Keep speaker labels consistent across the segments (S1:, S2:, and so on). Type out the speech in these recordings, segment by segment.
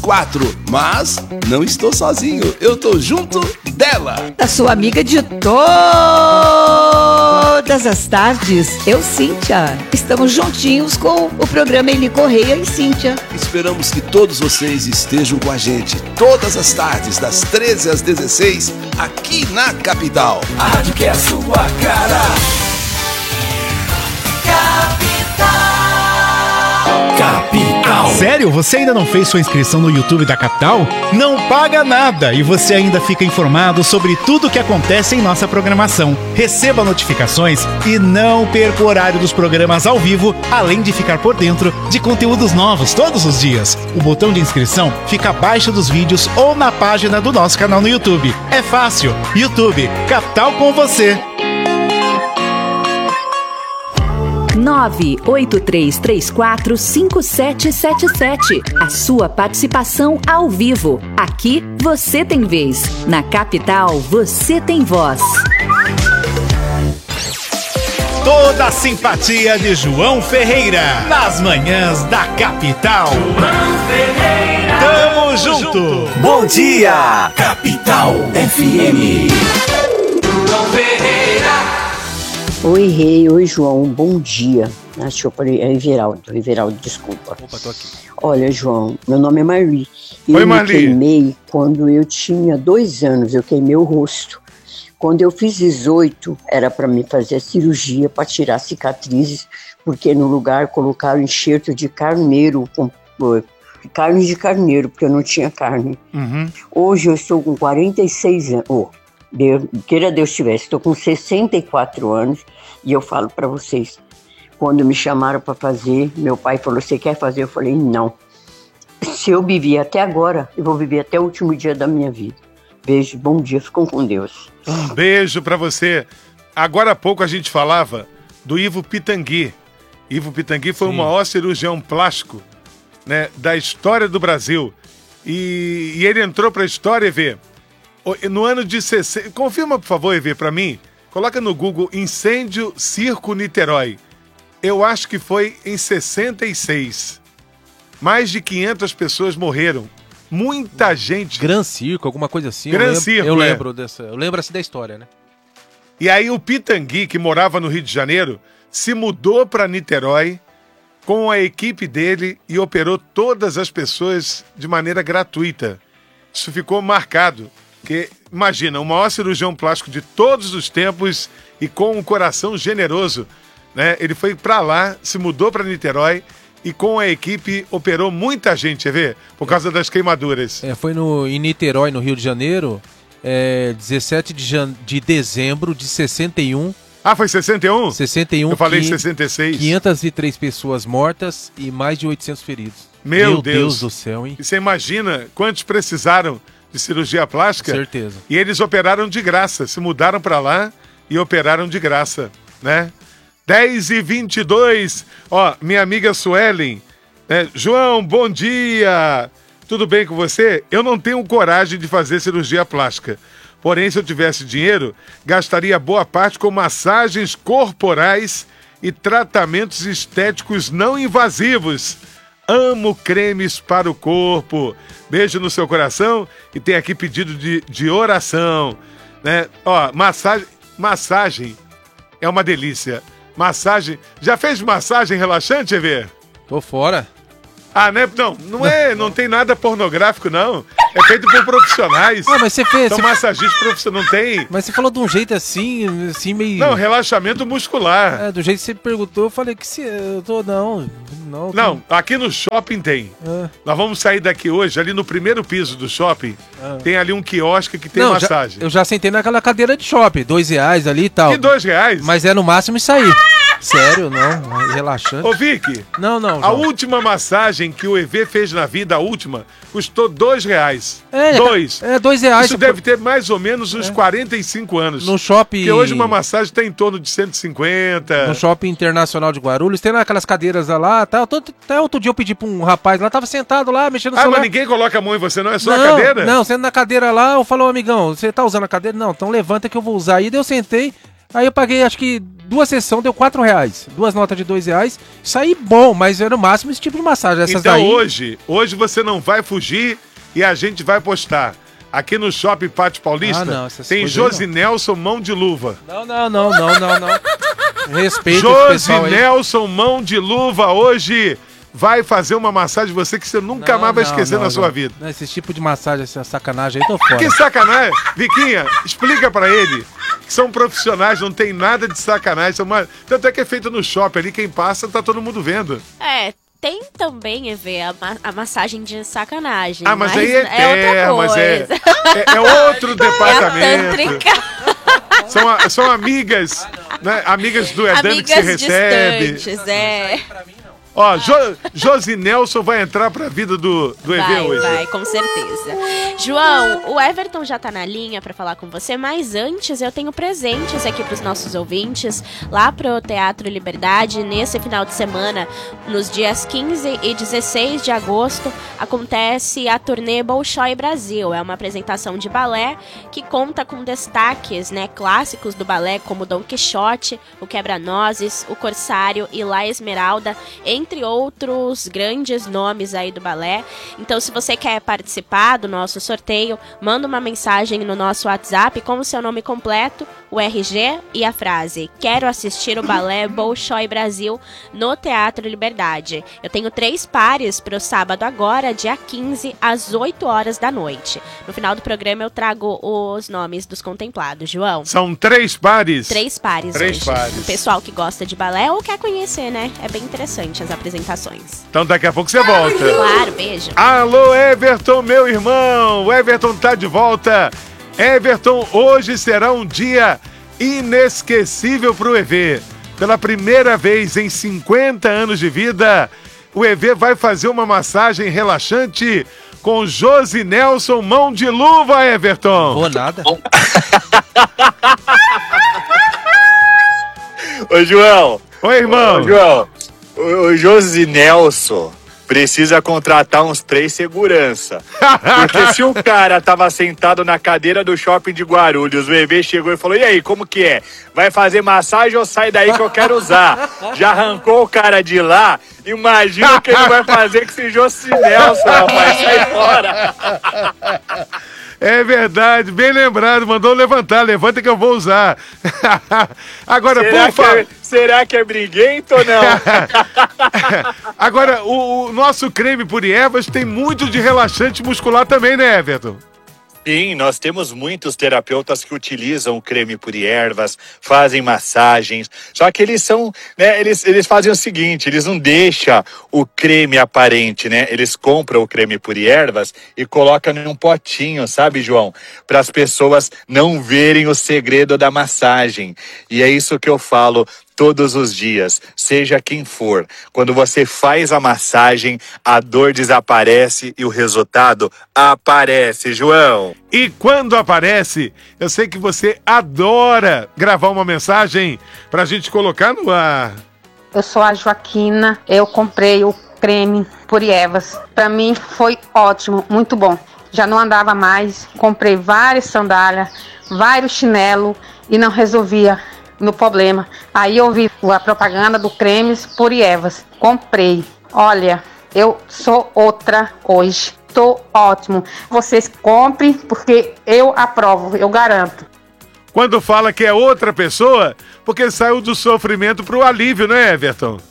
S1: 4. Mas não estou sozinho, eu tô junto dela.
S2: Da sua amiga de todas as tardes, eu, Cíntia. Estamos juntinhos com o programa Eli Correia e Cíntia.
S1: Esperamos que todos vocês estejam com a gente todas as tardes, das 13 às 16, aqui na capital.
S3: A rádio que é a sua cara. Capital.
S4: Sério? Você ainda não fez sua inscrição no YouTube da Capital? Não paga nada e você ainda fica informado sobre tudo o que acontece em nossa programação. Receba notificações e não perca o horário dos programas ao vivo, além de ficar por dentro de conteúdos novos todos os dias. O botão de inscrição fica abaixo dos vídeos ou na página do nosso canal no YouTube. É fácil. YouTube, Capital com você.
S5: 983345777. A sua participação ao vivo. Aqui você tem vez. Na Capital você tem voz.
S4: Toda a simpatia de João Ferreira nas manhãs da Capital.
S3: João Ferreira.
S4: Tamo junto.
S3: Bom dia, Capital FM. João Ferreira.
S6: Oi, Rei. Oi, João. Bom dia. Deixa eu falei, é Everaldo, desculpa.
S7: Opa, tô aqui.
S6: Olha, João, meu nome é Marli.
S4: Oi,
S6: Eu me
S4: Marli.
S6: queimei quando eu tinha 2 anos, eu queimei o rosto. Quando eu fiz 18, era para me fazer a cirurgia para tirar cicatrizes, porque no lugar colocaram enxerto de carneiro, carne de carneiro, porque eu não tinha carne. Hoje eu estou com 46 anos. Queira Deus tivesse, estou com 64 anos e eu falo para vocês, quando me chamaram para fazer, meu pai falou, você quer fazer? Eu falei, não. Se eu vivi até agora, eu vou viver até o último dia da minha vida. Beijo, bom dia, ficam com Deus.
S8: Um beijo pra você. Agora há pouco a gente falava do Ivo Pitangui. Ivo Pitangui foi o maior cirurgião plástico, né, da história do Brasil. E ele entrou pra história, Evê, no ano de 60... Confirma, por favor, Evê, pra mim. Coloca no Google Incêndio Circo Niterói. Eu acho que foi em 66. Mais de 500 pessoas morreram. Muita gente.
S7: Gran Circo, alguma coisa assim.
S8: Eu
S7: lembro dessa. Eu lembro assim da história, né?
S8: E aí o Pitangui, que morava no Rio de Janeiro, se mudou para Niterói com a equipe dele e operou todas as pessoas de maneira gratuita. Isso ficou marcado. Porque, imagina, o maior cirurgião plástico de todos os tempos e com um coração generoso, né? Ele foi para lá, se mudou para Niterói e com a equipe operou muita gente, quer ver? Por causa das queimaduras.
S7: Foi em Niterói, no Rio de Janeiro, 17 de dezembro de 61.
S8: Ah, foi 61?
S7: 61.
S8: Eu falei 66.
S7: 503 pessoas mortas e mais de 800 feridos.
S8: Meu
S7: Deus do céu, hein?
S8: E você imagina quantos precisaram de cirurgia plástica?
S7: Certeza.
S8: E eles operaram de graça, se mudaram para lá e operaram de graça, né? 10h22, minha amiga Suelen, né? João, bom dia, tudo bem com você? Eu não tenho coragem de fazer cirurgia plástica, porém se eu tivesse dinheiro, gastaria boa parte com massagens corporais e tratamentos estéticos não invasivos. Amo cremes para o corpo. Beijo no seu coração e tem aqui pedido de oração, né? Massagem é uma delícia. Massagem. Já fez massagem relaxante, Evê?
S7: Tô fora.
S8: Ah, né? Não tem nada pornográfico, não. É feito por profissionais.
S7: Ah, mas você fez.
S8: São massagistas profissionais, não tem.
S7: Mas você falou de um jeito assim meio.
S8: Não, relaxamento muscular.
S7: Do jeito que você perguntou, eu falei que se. Eu tô. Não,
S8: aqui no shopping tem. Nós vamos sair daqui hoje, ali no primeiro piso do shopping. Tem ali um quiosque que tem massagem.
S7: Eu já sentei naquela cadeira de shopping, R$2 ali e tal.
S8: E R$2?
S7: Mas no máximo isso aí. Sério, não. Relaxante.
S8: Ô, Vicky.
S7: Não.
S8: A última massagem que o EV fez na vida, a última, custou R$2.
S7: R$2.
S8: Isso deve ter mais ou menos uns 45 anos.
S7: No shopping.
S8: Porque hoje uma massagem está em torno de 150.
S7: No shopping internacional de Guarulhos, tem lá aquelas cadeiras lá, tá? Até outro dia eu pedi pra um rapaz lá, tava sentado lá, mexendo no celular.
S8: Mas ninguém coloca a mão em você, não? É só a cadeira?
S7: Não, sendo na cadeira lá, eu falo, amigão, você tá usando a cadeira? Não, então levanta que eu vou usar aí. Daí eu sentei. Aí eu paguei, acho que 2 sessões, deu R$4. 2 notas de R$2. Saí bom, mas era no máximo esse tipo de massagem. Essas
S8: então
S7: daí...
S8: hoje você não vai fugir e a gente vai postar. Aqui no Shopping Pátio Paulista tem Josi Nelson Mão de Luva.
S7: Não. Respeito
S8: Josi Nelson Mão de Luva hoje vai fazer uma massagem você que você nunca mais vai esquecer na sua vida.
S7: Não, esse tipo de massagem, essa sacanagem aí, tô fora.
S8: Que sacanagem? Viquinha, explica pra ele que são profissionais, não tem nada de sacanagem. Tanto é que é feito no shopping ali, quem passa tá todo mundo vendo.
S9: Tem também, EV, a massagem de sacanagem.
S8: Mas aí é outra coisa. É outro departamento. É são amigas, né? Amigas do Edano que se recebe.
S9: Distantes,
S8: Ó, Josi Nelson vai entrar pra vida do EV hoje.
S9: Vai, com certeza. João, o Everton já tá na linha pra falar com você, mas antes eu tenho presentes aqui pros nossos ouvintes, lá pro Teatro Liberdade, nesse final de semana, nos dias 15 e 16 de agosto, acontece a turnê Bolshoi Brasil. É uma apresentação de balé que conta com destaques, né, clássicos do balé, como Dom Quixote, o Quebra-Nozes, o Corsário e La Esmeralda, entre outros grandes nomes aí do balé. Então, se você quer participar do nosso sorteio, manda uma mensagem no nosso WhatsApp com o seu nome completo, o RG e a frase: quero assistir o balé Bolshoi Brasil no Teatro Liberdade. Eu tenho 3 pares para o sábado agora, dia 15, às 8 horas da noite. No final do programa eu trago os nomes dos contemplados, João.
S8: São 3 pares?
S9: 3 pares.
S8: 3 pares.
S9: O pessoal que gosta de balé ou quer conhecer, né? É bem interessante as apresentações.
S8: Então daqui a pouco você volta.
S9: Claro, beijo.
S8: Alô, Everton, meu irmão. O Everton tá de volta. Everton, hoje será um dia inesquecível pro EV. Pela primeira vez em 50 anos de vida, o EV vai fazer uma massagem relaxante com Josi Nelson Mão de Luva, Everton.
S7: Vou nada.
S10: Ô, João.
S8: Oi, irmão.
S10: Ô, João. O Josi Nelson precisa contratar uns 3 segurança. Porque se o cara tava sentado na cadeira do shopping de Guarulhos, o EV chegou e falou: e aí, como que é? Vai fazer massagem ou sai daí que eu quero usar? Já arrancou o cara de lá? Imagina o que ele vai fazer com esse Josi Nelson, rapaz. Sai fora.
S8: É verdade, bem lembrado, mandou levantar, levanta que eu vou usar. Agora, por favor.
S10: Será que é briguento ou não?
S8: Agora, o nosso creme Puri Ervas tem muito de relaxante muscular também, né, Everton?
S10: Sim, nós temos muitos terapeutas que utilizam o creme Puri Ervas, fazem massagens, só que eles são, né, eles fazem o seguinte, eles não deixam o creme aparente, né, eles compram o creme Puri Ervas e colocam em um potinho, sabe, João? Para as pessoas não verem o segredo da massagem, e é isso que eu falo todos os dias, seja quem for. Quando você faz a massagem, a dor desaparece e o resultado aparece, João.
S8: E quando aparece, eu sei que você adora gravar uma mensagem pra gente colocar no ar.
S11: Eu sou a Joaquina, eu comprei o creme Puri Ervas. Pra mim foi ótimo, muito bom. Já não andava mais, comprei várias sandálias, vários chinelos e não resolvia no problema. Aí eu vi a propaganda do cremes Puri Ervas. Comprei. Olha, eu sou outra hoje. Tô ótimo. Vocês comprem porque eu aprovo, eu garanto.
S8: Quando fala que é outra pessoa, porque saiu do sofrimento pro alívio, né, Everton?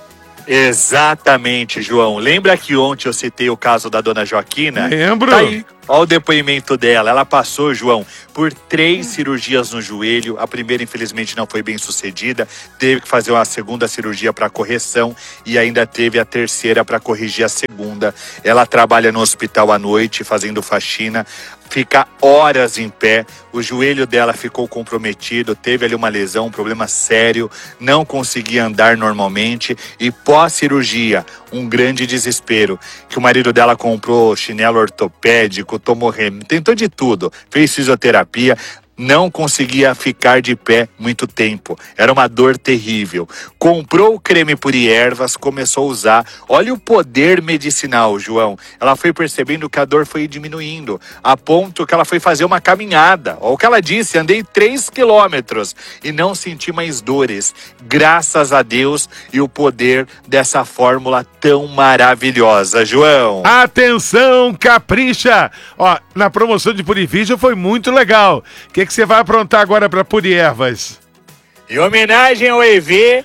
S10: Exatamente, João. Lembra que ontem eu citei o caso da dona Joaquina?
S8: Lembro.
S10: Tá aí. Olha o depoimento dela. Ela passou, João, por 3 cirurgias no joelho. A primeira, infelizmente, não foi bem sucedida. Teve que fazer uma segunda cirurgia para correção e ainda teve a terceira para corrigir a segunda. Ela trabalha no hospital à noite, fazendo faxina. Fica horas em pé, o joelho dela ficou comprometido, teve ali uma lesão, um problema sério, não conseguia andar normalmente e pós-cirurgia, um grande desespero, que o marido dela comprou chinelo ortopédico, tomou remédio, tentou de tudo, fez fisioterapia, não conseguia ficar de pé muito tempo. Era uma dor terrível. Comprou o creme Puri Ervas, começou a usar. Olha o poder medicinal, João. Ela foi percebendo que a dor foi diminuindo, a ponto que ela foi fazer uma caminhada. Olha o que ela disse, andei 3 quilômetros e não senti mais dores. Graças a Deus e o poder dessa fórmula tão maravilhosa, João.
S8: Atenção, capricha! Ó, na promoção de Purivision foi muito legal. O que você vai aprontar agora para Puri Ervas?
S10: Em homenagem ao EV,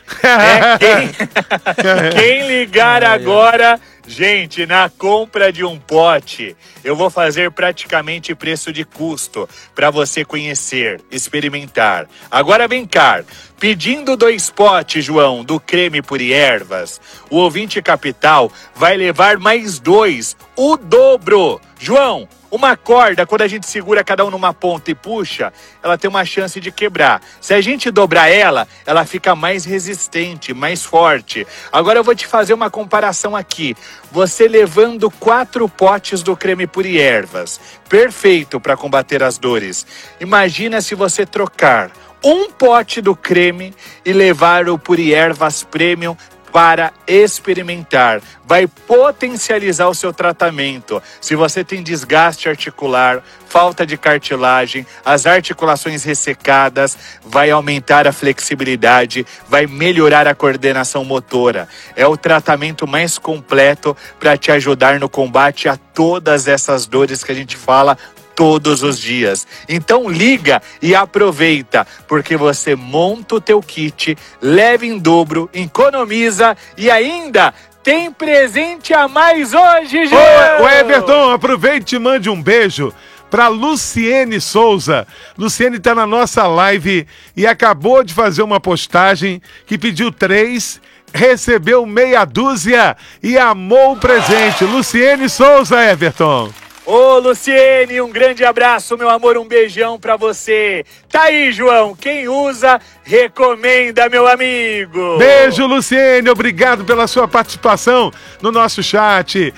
S10: quem ligar agora, gente, na compra de um pote, eu vou fazer praticamente preço de custo para você conhecer, experimentar. Agora vem cá, pedindo 2 potes, João, do creme Puri Ervas, o ouvinte capital vai levar mais 2, o dobro. João, uma corda, quando a gente segura cada um numa ponta e puxa, ela tem uma chance de quebrar. Se a gente dobrar ela, ela fica mais resistente, mais forte. Agora eu vou te fazer uma comparação aqui. Você levando 4 potes do creme Puri Ervas, perfeito para combater as dores. Imagina se você trocar 1 pote do creme e levar o Puri Ervas Premium para experimentar. Vai potencializar o seu tratamento. Se você tem desgaste articular, falta de cartilagem, as articulações ressecadas, vai aumentar a flexibilidade, vai melhorar a coordenação motora. É o tratamento mais completo para te ajudar no combate a todas essas dores que a gente fala todos os dias. Então liga e aproveita, porque você monta o teu kit, leva em dobro, economiza e ainda tem presente a mais hoje, João!
S8: Ô, Everton, aproveite e mande um beijo para Luciene Souza. Luciene está na nossa live e acabou de fazer uma postagem que pediu 3, recebeu meia dúzia e amou o presente. Luciene Souza, Everton.
S10: Ô, Luciene, um grande abraço, meu amor, um beijão pra você. Tá aí, João, quem usa, recomenda, meu amigo.
S8: Beijo, Luciene, obrigado pela sua participação no nosso chat.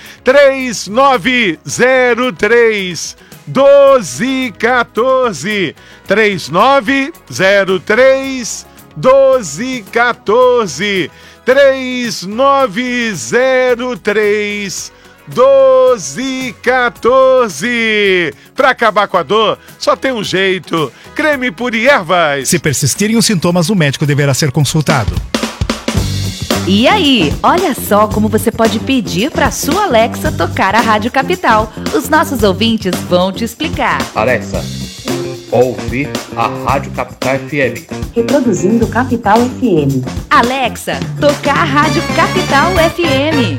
S8: 3903 1214 3903 1214 3903 1214. Pra acabar com a dor, só tem um jeito: creme Puri Ervas.
S4: Se persistirem os sintomas, o médico deverá ser consultado.
S5: E aí, olha só como você pode pedir para sua Alexa tocar a Rádio Capital. Os nossos ouvintes vão te explicar.
S12: Alexa, ouve a Rádio Capital FM.
S5: Reproduzindo Capital FM. Alexa, tocar a Rádio Capital FM.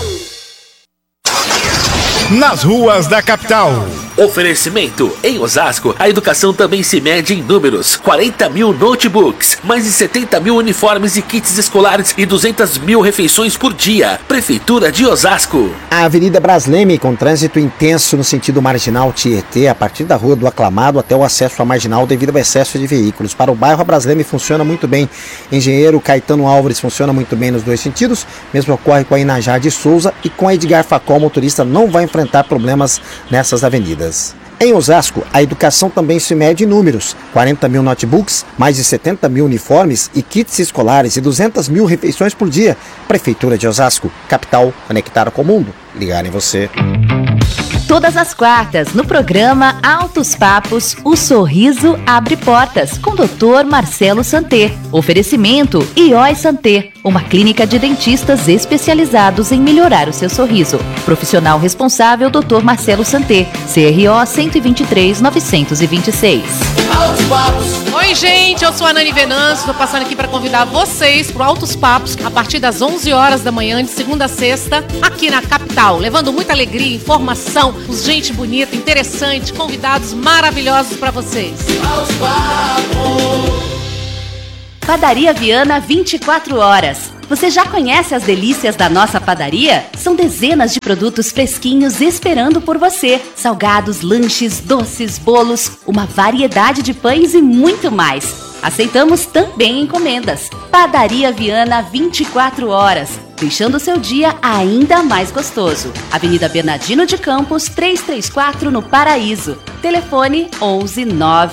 S4: Nas ruas da capital.
S13: Oferecimento: em Osasco, a educação também se mede em números. 40 mil notebooks, mais de 70 mil uniformes e kits escolares e 200 mil refeições por dia. Prefeitura de Osasco.
S14: A Avenida Brasleme, com trânsito intenso no sentido marginal Tietê, a partir da Rua do Aclamado até o acesso à marginal devido ao excesso de veículos. Para o bairro, a Brasleme funciona muito bem. Engenheiro Caetano Álvares funciona muito bem nos dois sentidos. Mesmo ocorre com a Inajar de Souza e com a Edgar Facol. O motorista não vai enfrentar problemas nessas avenidas. Em Osasco, a educação também se mede em números. 40 mil notebooks, mais de 70 mil uniformes e kits escolares e 200 mil refeições por dia. Prefeitura de Osasco, capital conectada com o mundo. Ligar em você.
S5: Todas as quartas, no programa Altos Papos, o sorriso abre portas, com Dr. Marcelo Santé. Oferecimento IOI Santé, uma clínica de dentistas especializados em melhorar o seu sorriso. Profissional responsável, Dr. Marcelo Santé, CRO 123-926.
S15: Altos Papos. Oi, gente, eu sou a Nani Venâncio, estou passando aqui para convidar vocês para o Altos Papos, a partir das 11 horas da manhã, de segunda a sexta, aqui na capital, levando muita alegria, informação, gente bonita, interessante, convidados maravilhosos para vocês. Altos Papos.
S5: Padaria Viana 24 horas. Você já conhece as delícias da nossa padaria? São dezenas de produtos fresquinhos esperando por você. Salgados, lanches, doces, bolos, uma variedade de pães e muito mais. Aceitamos também encomendas. Padaria Viana 24 horas. deixando seu dia ainda mais gostoso. Avenida Bernardino de Campos, 334 no Paraíso. Telefone 11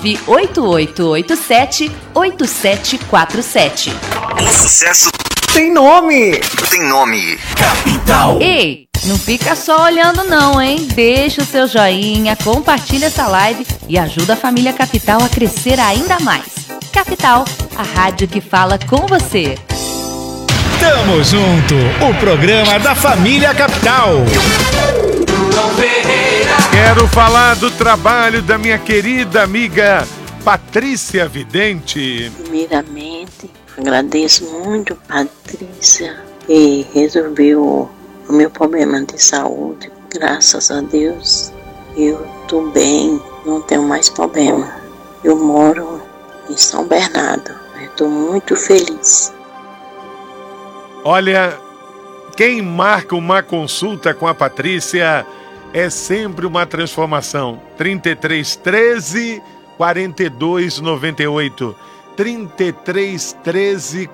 S5: 98887 8747.
S3: O sucesso
S14: tem nome!
S3: tem nome. Capital.
S5: Ei, não fica só olhando não, hein? Deixa o seu joinha, compartilha essa live e ajuda a família Capital a crescer ainda mais. Capital, a rádio que fala com você.
S4: Tamo junto, o programa da família Capital.
S8: Quero falar do trabalho da minha querida amiga Patrícia Vidente.
S16: Primeiramente, agradeço muito, Patrícia, que resolveu o meu problema de saúde. Graças a Deus, eu estou bem, não tenho mais problema. Eu moro em São Bernardo, estou muito feliz.
S8: Olha, quem marca uma consulta com a Patrícia é sempre uma transformação. 3313 4298. 3313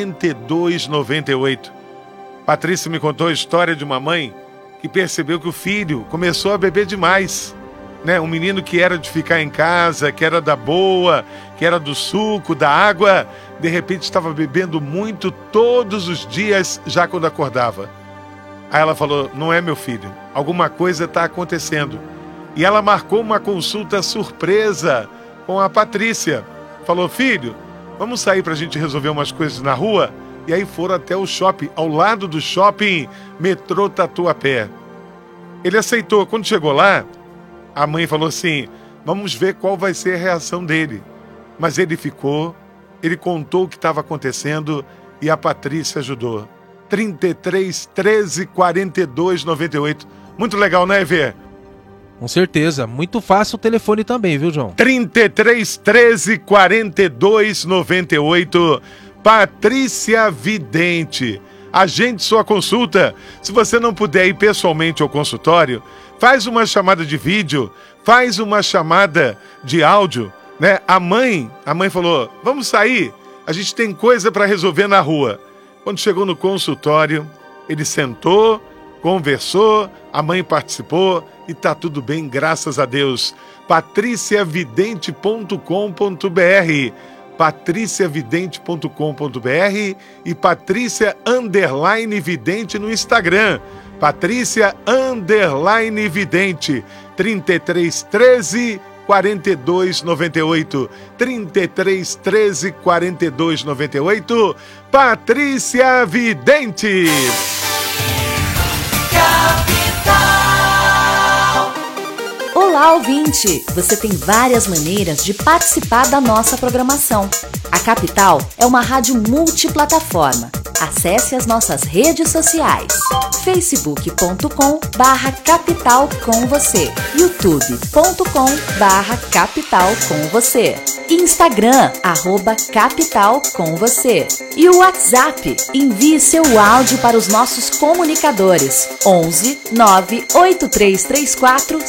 S8: 4298. Patrícia me contou a história de uma mãe que percebeu que o filho começou a beber demais, né? Um menino que era de ficar em casa, que era da boa, que era do suco, da água, de repente estava bebendo muito todos os dias, já quando acordava. Aí ela falou: não é meu filho, alguma coisa está acontecendo. E ela marcou uma consulta surpresa com a Patrícia. Falou: filho, vamos sair para a gente resolver umas coisas na rua? E aí foram até o shopping, ao lado do shopping, metrô Tatuapé. Ele aceitou. Quando chegou lá, a mãe falou assim: vamos ver qual vai ser a reação dele. Mas ele ficou, ele contou o que estava acontecendo e a Patrícia ajudou. 3313 4298. Muito legal, né, Evê?
S7: Com certeza. Muito fácil o telefone também, viu, João?
S8: 3313 4298. Patrícia Vidente. Agende sua consulta. Se você não puder ir pessoalmente ao consultório, faz uma chamada de vídeo, faz uma chamada de áudio, né? A mãe falou: vamos sair, a gente tem coisa para resolver na rua. Quando chegou no consultório, ele sentou, conversou, a mãe participou e tá tudo bem, graças a Deus. patriciavidente.com.br, patriciavidente.com.br e Patrícia_Vidente no Instagram. Patrícia_Vidente. 3313 4298. 3313 4298. Patrícia Vidente.
S5: Olá, ouvinte! Você tem várias maneiras de participar da nossa programação. A Capital é uma rádio multiplataforma. Acesse as nossas redes sociais: facebook.com/capital com você, youtube.com/capital com você, Instagram @capital com você e o WhatsApp. Envie seu áudio para os nossos comunicadores 11 98334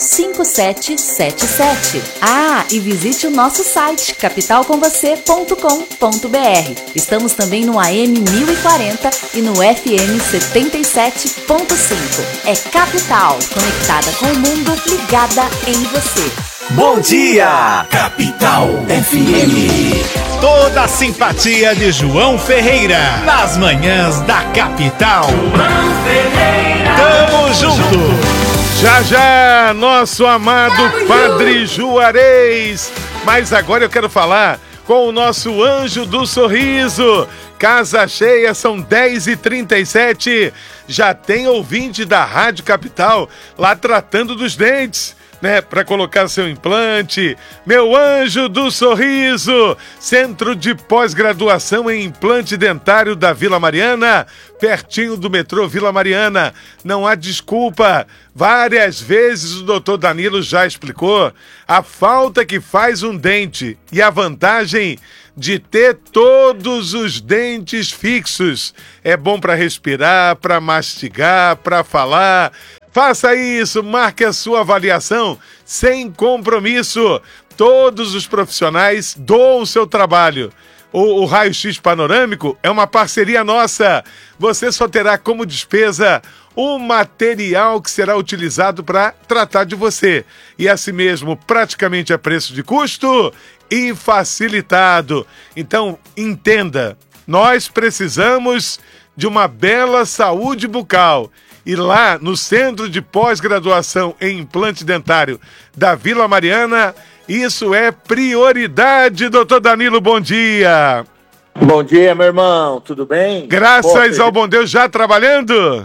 S5: 5777. Ah, e visite o nosso site capitalcomvocê.com.br. Estamos também no AM 1040 e no FM 77.5. É Capital, conectada com o mundo, ligada em você.
S3: Bom dia, Capital FM.
S4: Toda a simpatia de João Ferreira, nas manhãs da Capital.
S3: João Ferreira.
S4: Tamo junto.
S8: Já já, nosso amado Padre Juarez. Mas agora eu quero falar com o nosso anjo do sorriso. Casa cheia, são 10h37. Já tem ouvinte da Rádio Capital lá tratando dos dentes, né? Para colocar seu implante. Meu anjo do sorriso. Centro de pós-graduação em implante dentário da Vila Mariana, pertinho do metrô Vila Mariana. Não há desculpa. Várias vezes o doutor Danilo já explicou a falta que faz um dente e a vantagem de ter todos os dentes fixos. É bom para respirar, para mastigar, para falar. Faça isso, marque a sua avaliação sem compromisso. Todos os profissionais doam o seu trabalho. o raio-x panorâmico é uma parceria nossa. Você só terá como despesa o material que será utilizado para tratar de você. E assim mesmo, praticamente a preço de custo e facilitado. Então, entenda, nós precisamos de uma bela saúde bucal. E lá no Centro de Pós-Graduação em Implante Dentário da Vila Mariana, isso é prioridade. Doutor Danilo, bom dia.
S17: Bom dia, meu irmão, tudo bem?
S8: Graças ao bom Deus, já trabalhando?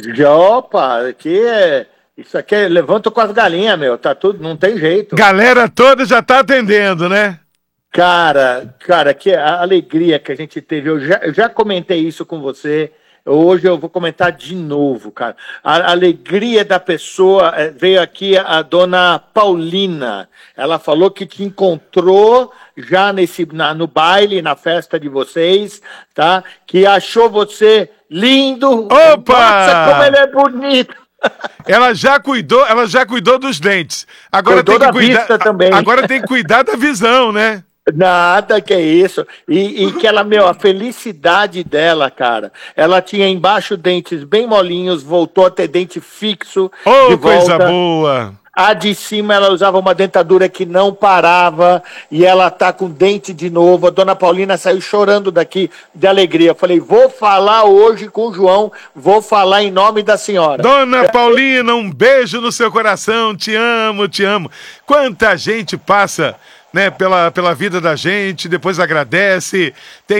S17: Opa, isso aqui levanta com as galinhas, meu, tá tudo, não tem jeito.
S8: Galera toda já tá atendendo, né?
S17: Cara, que a alegria que a gente teve, eu já comentei isso com você, hoje eu vou comentar de novo, cara. A alegria da pessoa, veio aqui a dona Paulina, ela falou que te encontrou já no baile, na festa de vocês, tá? Que achou você lindo.
S8: Opa!
S17: Nossa, como ele é bonito!
S8: Ela já cuidou dos dentes. Agora
S17: Cuidou
S8: tem que
S17: da
S8: cuidar
S17: vista também.
S8: Agora tem que cuidar da visão, né?
S17: Nada, que é isso. E que ela, a felicidade dela, cara. Ela tinha embaixo dentes bem molinhos, voltou a ter dente fixo.
S8: Oh, coisa boa!
S17: A de cima ela usava uma dentadura que não parava e ela tá com dente de novo. A dona Paulina saiu chorando daqui de alegria. Eu falei, vou falar hoje com o João, vou falar em nome da senhora.
S8: Dona Paulina, um beijo no seu coração, te amo, te amo. Quanta gente passa, né, pela vida da gente, depois agradece.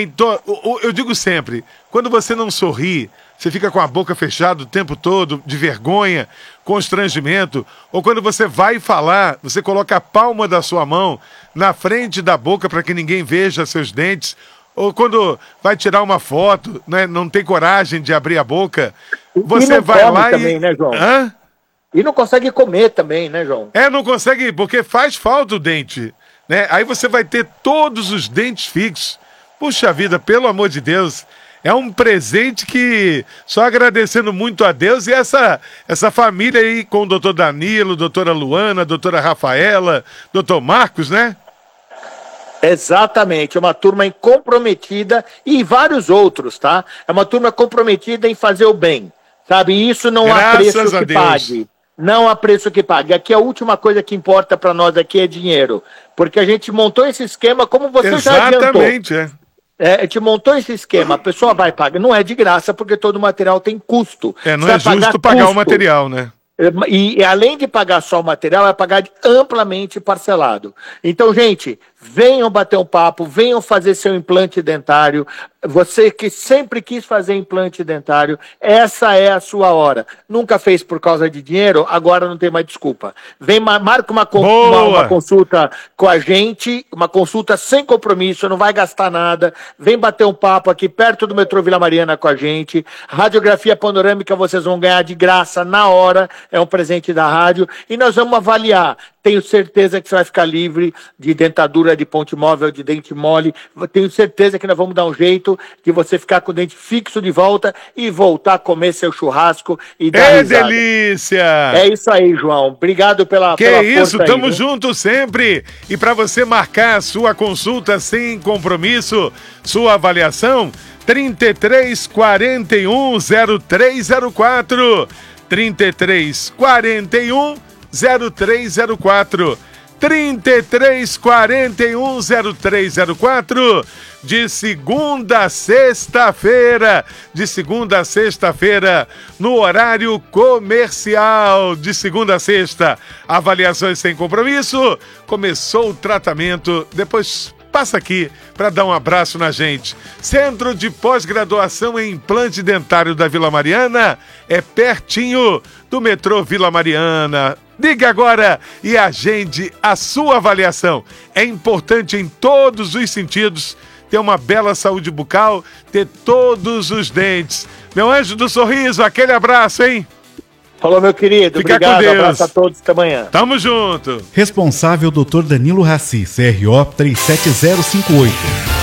S8: Eu digo sempre, quando você não sorri, você fica com a boca fechada o tempo todo, de vergonha, constrangimento, ou quando você vai falar, você coloca a palma da sua mão na frente da boca para que ninguém veja seus dentes, ou quando vai tirar uma foto, né, não tem coragem de abrir a boca, você vai lá
S17: também, né, João?
S8: Hã?
S17: E não consegue comer também, né, João?
S8: Não consegue, porque faz falta o dente, né? Aí você vai ter todos os dentes fixos. Puxa vida, pelo amor de Deus, é um presente que só agradecendo muito a Deus e essa família aí com o doutor Danilo, doutora Luana, doutora Rafaela, doutor Marcos, né?
S17: Exatamente, é uma turma comprometida e vários outros, tá? É uma turma comprometida em fazer o bem, sabe? E isso não há preço que pague. Não há preço que pague. Aqui a última coisa que importa para nós aqui é dinheiro. Porque a gente montou esse esquema como você já adiantou.
S8: Exatamente,
S17: a gente montou esse esquema, a pessoa vai pagar, não é de graça porque todo material tem custo.
S8: Não é justo pagar o material, né?
S17: E além de pagar só o material, vai pagar amplamente parcelado. Então, gente, venham bater um papo, venham fazer seu implante dentário. Você que sempre quis fazer implante dentário, essa é a sua hora. Nunca fez por causa de dinheiro, agora não tem mais desculpa. Vem, marca uma consulta com a gente, uma consulta sem compromisso, não vai gastar nada. Vem bater um papo aqui perto do metrô Vila Mariana com a gente. Radiografia panorâmica vocês vão ganhar de graça na hora, é um presente da rádio. E nós vamos avaliar. Tenho certeza que você vai ficar livre de dentadura de ponte móvel, de dente mole. Tenho certeza que nós vamos dar um jeito de você ficar com o dente fixo de volta e voltar a comer seu churrasco e dar risada.
S8: Delícia!
S17: É isso aí, João. Obrigado pela
S8: isso,
S17: força
S8: tamo
S17: aí,
S8: junto sempre. E para você marcar a sua consulta sem compromisso, sua avaliação, 3341 0304. 3341 0304. 3341 0304. De segunda a sexta-feira. De segunda a sexta-feira, no horário comercial. De segunda a sexta, avaliações sem compromisso. Começou o tratamento, depois passa aqui para dar um abraço na gente. Centro de Pós-Graduação em Implante Dentário da Vila Mariana, é pertinho do metrô Vila Mariana. Ligue agora e agende a sua avaliação. É importante em todos os sentidos ter uma bela saúde bucal, ter todos os dentes. Meu anjo do sorriso, aquele abraço, hein?
S17: Falou, meu querido.
S8: Fica
S17: obrigado,
S8: com Deus.
S17: Abraço a todos, até amanhã.
S8: Tamo junto.
S4: Responsável Dr. Danilo Raci, CRO 37058.